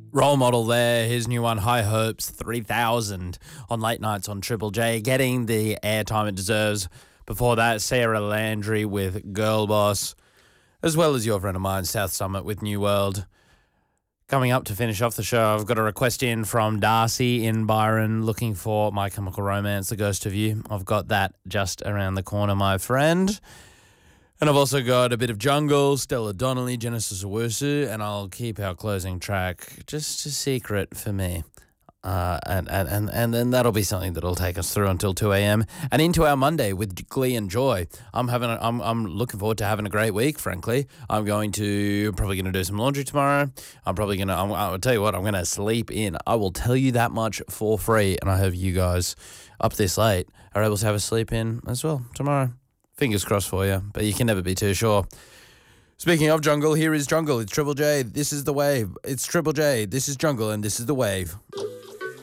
Role Model there, his new one, High Hopes 3000 on late nights on Triple J, getting the airtime it deserves. Before that, Sarah Landry with Girl Boss, as well as your friend of mine, South Summit with New World. Coming up to finish off the show, I've got a request in from Darcy in Byron looking for My Chemical Romance, The Ghost of You. I've got that just around the corner, my friend. And I've also got a bit of Jungle, Stella Donnelly, Genesis Owusu, and I'll keep our closing track just a secret for me. And then that'll be something that'll take us through until 2 a.m. and into our Monday with glee and joy. I'm looking forward to having a great week, frankly. I'm probably going to do some laundry tomorrow. I'll tell you what, I'm going to sleep in. I will tell you that much for free, and I hope you guys up this late are able to have a sleep in as well tomorrow. Fingers crossed for you, but you can never be too sure. Speaking of Jungle, here is Jungle. It's Triple J. This is The Wave. It's Triple J. This is Jungle, and this is The Wave.